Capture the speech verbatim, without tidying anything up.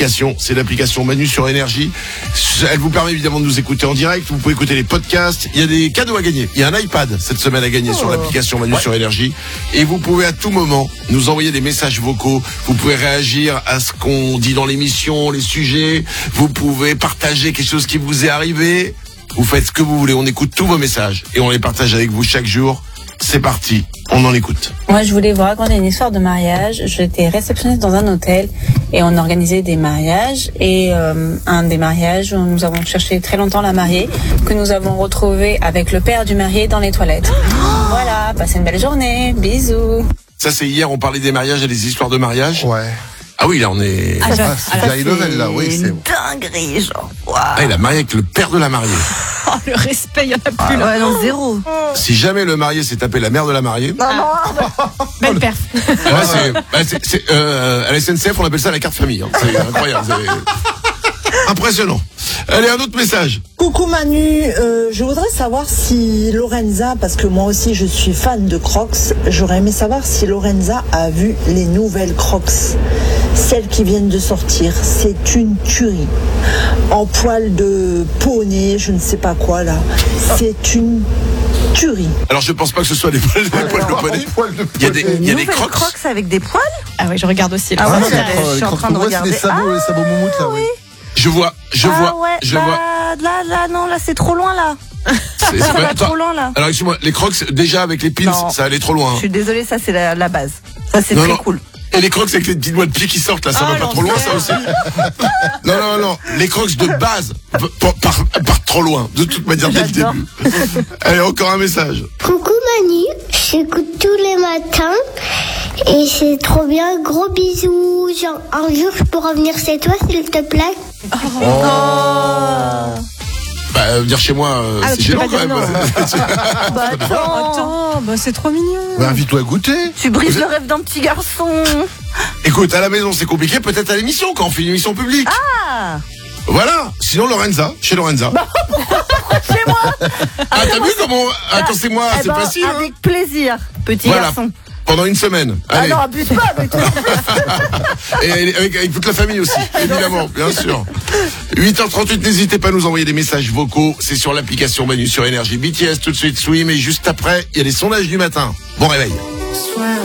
l'application, c'est l'application Manu sur Énergie. Elle vous permet évidemment de nous écouter en direct. Vous pouvez écouter les podcasts. Il y a des cadeaux à gagner. Il y a un iPad cette semaine à gagner oh. sur l'application Manu ouais. sur Énergie. Et vous pouvez à tout moment nous envoyer des messages vocaux. Vous pouvez réagir à ce qu'on dit dans l'émission, les sujets. Vous pouvez partager quelque chose qui vous est arrivé. Vous faites ce que vous voulez. On écoute tous vos messages et on les partage avec vous chaque jour. C'est parti, on en écoute. Moi, je voulais vous raconter une histoire de mariage. J'étais réceptionniste dans un hôtel et on organisait des mariages. Et euh, un des mariages, nous avons cherché très longtemps la mariée, que nous avons retrouvée avec le père du marié dans les toilettes. Oh voilà, passez une belle journée, bisous. Ça, c'est hier, on parlait des mariages et des histoires de mariage. Ouais. Ah oui, là, on est... Ah, ah, c'est Gary Level, là, oui, c'est... dinguerie, genre. Wow. Ah, il a marié avec le père de la mariée. Oh, le respect, il n'y en a plus, ah, là. Ouais, non, zéro. Si jamais le marié s'est tapé la mère de la mariée... Non, non. Belle perf. Là, c'est... Bah, c'est, c'est euh, à la S N C F, on appelle ça la carte famille. Hein. C'est incroyable. C'est... impressionnant. Allez, un autre message. Coucou Manu, euh, je voudrais savoir si Lorenza, parce que moi aussi je suis fan de Crocs, j'aurais aimé savoir si Lorenza a vu les nouvelles Crocs, celles qui viennent de sortir. C'est une tuerie. En poil de poney, je ne sais pas quoi là. C'est une tuerie. Alors je pense pas que ce soit des poils, des poils de poney. Il y a des, il y a des Crocs. Crocs avec des poils. Ah oui, je regarde aussi. Là. Ah ouais, Ah, je suis en train de ouais, regarder. C'est les sabots, ah, les sabots moumoutes là, oui. Je vois, je ah, vois, ouais, je bah, vois. Là, là, non, là, c'est trop loin, là. C'est, ça c'est va pas, trop loin, là. Alors, excuse-moi, les Crocs, déjà avec les pins, non. ça allait trop loin. Hein. Je suis désolée, ça, c'est la, la base. Ça, c'est non, très non. cool. Et les Crocs avec les petits doigts de pied qui sortent, là, ça oh, va pas trop loin, ça aussi. Non, non, non, les Crocs de base partent par, par trop loin, de toute manière, dès le début. Allez, encore un message. Coucou Manu, j'écoute tous les matins et c'est trop bien, gros bisous. Genre, un jour je peux revenir chez toi, s'il te plaît. Oh. Oh. Bah, venir chez moi, euh, ah, c'est gênant quand même. Bah, attends, attends bah, c'est trop mignon. Bah, invite-toi à goûter. Tu brises le rêve d'un petit garçon. Écoute, à la maison c'est compliqué, peut-être à l'émission, quand on fait une émission publique. Ah. Voilà, sinon Lorenza, chez Lorenza. Bah, pourquoi, pourquoi chez moi? Ah, t'as vu comment... Attends, c'est moi, eh c'est ben, facile. Avec hein. plaisir, petit voilà. garçon. Pendant une semaine. Allez. Ah non, abuse pas avec toi. Et avec, avec toute la famille aussi, évidemment, bien sûr. huit heures trente-huit, n'hésitez pas à nous envoyer des messages vocaux. C'est sur l'application Manu sur Énergie. B T S tout de suite, Swim. Et juste après, il y a les sondages du matin. Bon réveil.